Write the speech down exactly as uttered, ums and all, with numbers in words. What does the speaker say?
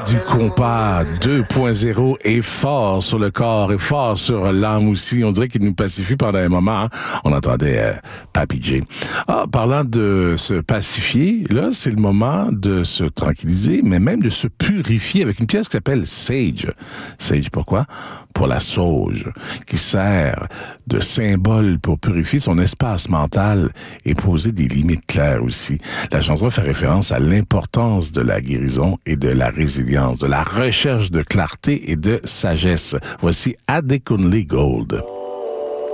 du compas deux point zéro est fort sur le corps et fort sur l'âme aussi. On dirait qu'il nous pacifie pendant un moment. Hein? On entendait euh, Papi J. Ah, parlant de se pacifier, là, c'est le moment de se tranquilliser, mais même de se purifier avec une pièce qui s'appelle Sage. Sage, pourquoi? Pour la sauge, qui sert de symbole pour purifier son espace mental et poser des limites claires aussi. La chanson fait référence à l'importance de la guérison et de la résilience, de la recherche de clarté et de sagesse. Voici Adekunle Gold.